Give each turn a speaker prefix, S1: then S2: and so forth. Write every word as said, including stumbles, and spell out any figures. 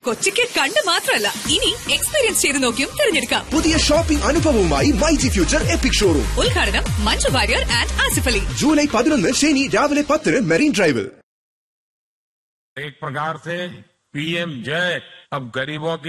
S1: കൊച്ചിക്ക് കണ്ട് മാത്രമല്ല, ഇനി എക്സ്പീരിയൻസ് ചെയ്ത് നോക്കിയും തിരഞ്ഞെടുക്കാം.
S2: പുതിയ shopping അനുഭവവുമായി myG future EPIC showroom.
S1: ഉദ്ഘാടനം മഞ്ജു വാര്യർ ആൻഡ് ആസിഫ് അലി.
S2: ജൂലൈ പതിനൊന്ന് ശനി രാവിലെ പത്തിന് മെറീൻ ഡ്രൈവിൽ.
S3: एक प्रकार से पीएम जय अब गरीबों की